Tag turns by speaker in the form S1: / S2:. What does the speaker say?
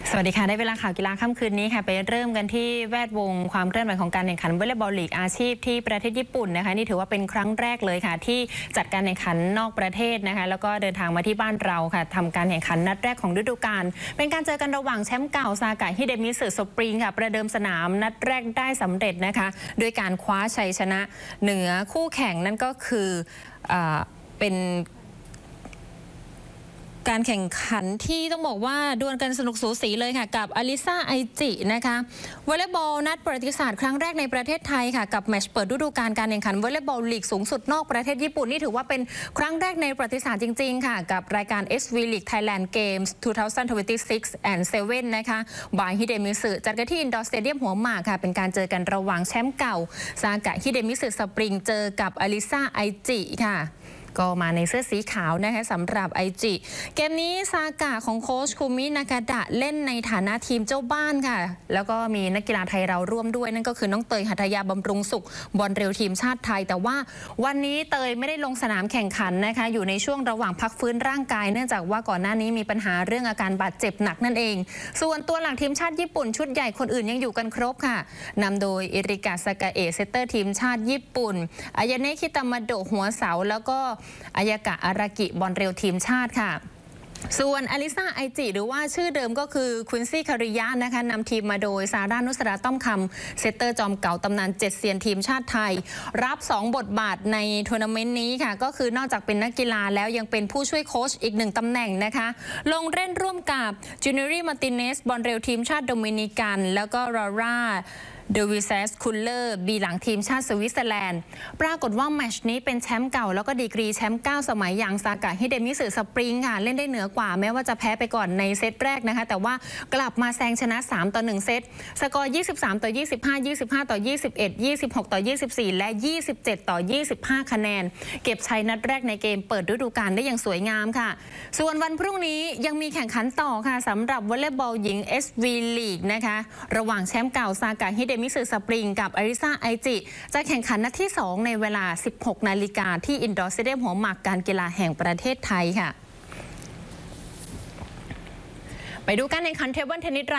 S1: สวัสดีค่ะได้เวลาข่าวกีฬาค่ำคืนนี้ค่ะไปเริ่มกันที่แวดวงความเคลื่อนไหวของการแข่งขันวอลเลย์บอลลีกอาชีพที่ประเทศญี่ปุ่นนะคะนี่ถือว่าเป็นครั้งแรกเลยค่ะที่จัดการแข่งขันนอกประเทศนะคะแล้วก็เดินทางมาที่บ้านเราค่ะทำการแข่งขันนัดแรกของฤดูกาลเป็นการเจอกันระหว่างแชมป์เก่าซากะฮิเดมิสึสปริงค่ะประเดิมสนามนัดแรกได้สำเร็จนะคะโดยการคว้าชัยชนะเหนือคู่แข่งนั่นก็คือเป็นการแข่งขันที่ต้องบอกว่าดวลกันสนุกสูสีเลยค่ะกับอลิซาไอจินะคะวอลเลย์บอลนัดประวัติศาสตร์ครั้งแรกในประเทศไทยค่ะกับแมตช์เปิดฤดูกาลการแข่งขันวอลเลย์บอลลีกสูงสุดนอกประเทศญี่ปุ่นนี่ถือว่าเป็นครั้งแรกในประวัติศาสตร์จริงๆค่ะกับรายการ SV League Thailand Games 2026 and 7 นะคะบายฮิเดมิสึจัดกันที่อินดอร์สเตเดียมหัวหมากค่ะเป็นการเจอกันระหว่างแชมป์เก่าซากะฮิเดมิสึสปริงเจอกับอลิซาไอจิค่ะก็มาในเสื้อสีขาวนะคะสำหรับไอจิเกมนี้ซากะของโค้ชคุมินากาดะเล่นในฐานะทีมเจ้าบ้านค่ะแล้วก็มีนักกีฬาไทยเราร่วมด้วยนั่นก็คือน้องเตยหัตถยาบำรุงสุขบอลเร็วทีมชาติไทยแต่ว่าวันนี้เตยไม่ได้ลงสนามแข่งขันนะคะอยู่ในช่วงระหว่างพักฟื้นร่างกายเนื่องจากว่าก่อนหน้านี้มีปัญหาเรื่องอาการบาดเจ็บหนักนั่นเองส่วนตัวหลักทีมชาติญี่ปุ่นชุดใหญ่คนอื่นยังอยู่กันครบค่ะนำโดยอิริกาซากะเอะเซตเตอร์ทีมชาติญี่ปุ่นอายาเนะคิตามาโดะหัวเสาแล้วก็อายากะอารากิบอลเร็วทีมชาติค่ะส่วนอลิซาไอจิหรือว่าชื่อเดิมก็คือควินซี่คาริยะนะคะนำทีมมาโดยซาร่านุสราต้อมคำเซตเตอร์จอมเก่าตำนาน7เซียนทีมชาติไทยรับ2บทบาทในทัวร์นาเมนต์นี้ค่ะก็คือนอกจากเป็นนักกีฬาแล้วยังเป็นผู้ช่วยโค้ชอีก1ตำแหน่งนะคะลงเล่นร่วมกับจูเนอรี่มาร์ติเนสบอลเร็วทีมชาติโดมินิกันแล้วก็ลอร่าเดวิเซสคุลเลอร์บีหลังทีมชาติสวิตเซอร์แลนด์ปรากฏว่าแมตช์นี้เป็นแชมป์เก่าแล้วก็ดีกรีแชมป์9สมัยอย่างซากะฮิเดมิสึสปริงค่ะเล่นได้เหนือกว่าแม้ว่าจะแพ้ไปก่อนในเซตแรกนะคะแต่ว่ากลับมาแซงชนะ3-1เซตสกอร์23-25 25-21 26-24และ27-25คะแนนเก็บชัยนัดแรกในเกมเปิดฤดูกาลได้อย่างสวยงามค่ะส่วนวันพรุ่งนี้ยังมีแข่งขันต่อค่ะสำหรับวอลเลย์บอลหญิง SV League นะคะระหว่างแชมป์เก่าซากะฮิเดมิสึสปริงกับอลิซาไอจิจะแข่งขันนัดที่2ในเวลา 16 นาฬิกาที่อินดอร์สเตเดียมหัวหมากการกีฬาแห่งประเทศไทยค่ะไปดูการแข่งขันเทเบิลเทนนิส